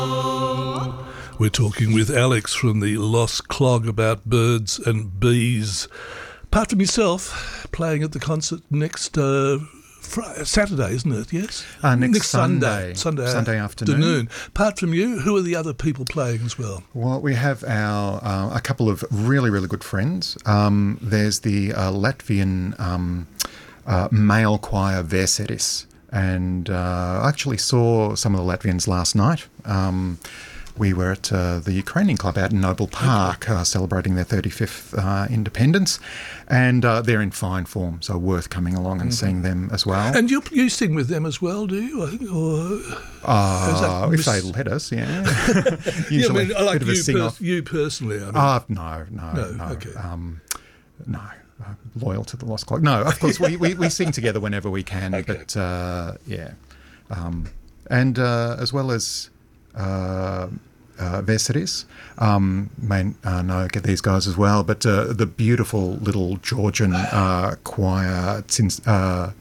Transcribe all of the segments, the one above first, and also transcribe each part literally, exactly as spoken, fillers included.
We're talking with Alex from the Lost Clog about birds and bees. Apart from yourself, playing at the concert next uh, Friday, Saturday, isn't it? Yes? Uh, next, next Sunday. Sunday. Sunday, Sunday afternoon. afternoon. Apart from you, who are the other people playing as well? Well, we have our uh, a couple of really, really good friends. Um, there's the uh, Latvian um, uh, male choir Verseris. And uh, I actually saw some of the Latvians last night. Um, we were at uh, the Ukrainian club out in Noble Park uh, celebrating their thirty-fifth uh, independence. And uh, they're in fine form, so worth coming along and mm-hmm. seeing them as well. And you you sing with them as well, do you? I think, or uh, if mis- they let us, yeah. Usually yeah, I mean, like a bit of a you, sing-off. Per- you personally, I mean. Uh, no, no, no. No, okay. Um, no. Uh, loyal to the Lost Clog. No, of course, we, we, we sing together whenever we can, okay. but uh, yeah. Um, and uh, as well as uh, uh, Verseris, um, may uh, know get these guys as well, but uh, the beautiful little Georgian uh, choir, Tsins, uh,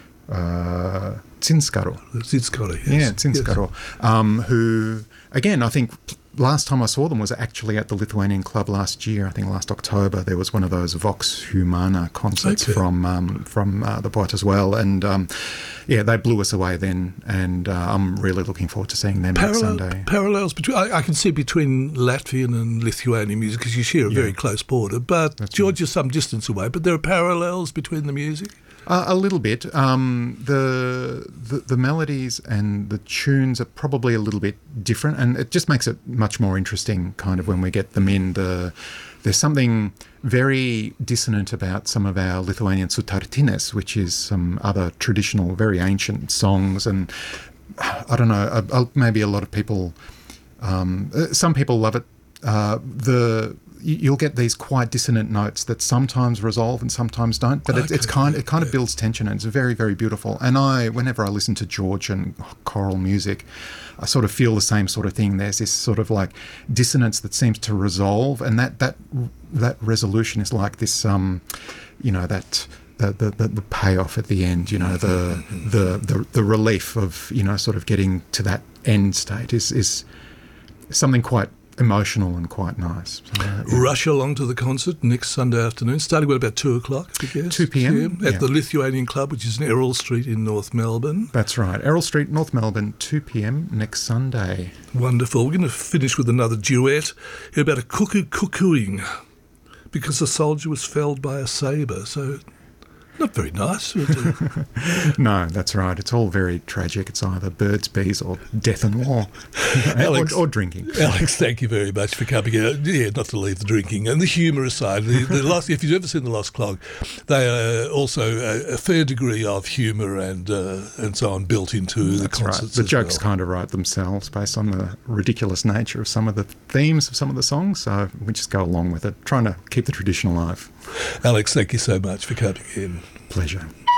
uh, Tsinskaro. Tsinskaro, yes. Yeah, Tsinskaro, yes. um, who, again, I think... Last time I saw them was actually at the Lithuanian Club last year. I think last October there was one of those Vox Humana concerts okay. from um, from uh, the Pot as well, and um, yeah, they blew us away then. And uh, I'm really looking forward to seeing them Parallel, next Sunday. Parallels between I, I can see between Latvian and Lithuanian music because you share a yeah. very close border. But That's Georgia's right. some distance away. But there are parallels between the music. Uh, a little bit. Um, the, the the melodies and the tunes are probably a little bit different, and it just makes it much more interesting. Kind of when we get them in, the there's something very dissonant about some of our Lithuanian sutartines, which is some other traditional, very ancient songs, and I don't know. Uh, maybe a lot of people, um, some people love it. Uh, the You'll get these quite dissonant notes that sometimes resolve and sometimes don't, but okay. it, it's kind it kind of builds tension, and it's very, very beautiful. And I, whenever I listen to Georgian choral music, I sort of feel the same sort of thing. There's this sort of like dissonance that seems to resolve, and that that that resolution is like this, um, you know, that. The, the, the payoff at the end, you know, the, the the the relief of, you know, sort of getting to that end state is is something quite emotional and quite nice. So, uh, yeah. Rush along to the concert next Sunday afternoon, starting at about two o'clock, I guess. two p.m. At yeah. the Lithuanian Club, which is in Errol Street in North Melbourne. That's right. Errol Street, North Melbourne, two p.m. next Sunday. Wonderful. We're going to finish with another duet about a cuckoo cuckooing because a soldier was felled by a sabre. So... not very nice. No, that's right. It's all very tragic. It's either birds, bees, or death and war, Alex, or, or drinking. Alex, thank you very much for coming in. Yeah, not to leave the drinking and the humour aside. The, the lost, if you've ever seen the Lost Clog, they are also a, a fair degree of humour and uh, and so on built into that's the concerts. Right. The jokes well. kind of write themselves based on the ridiculous nature of some of the themes of some of the songs. So we just go along with it, trying to keep the tradition alive. Alex, thank you so much for coming in. Pleasure.